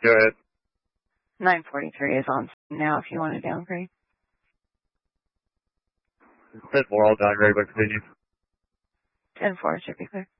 Go ahead. 943 is on now if you want to downgrade. 10-4, I'll downgrade, but continue. 10-4 should be clear.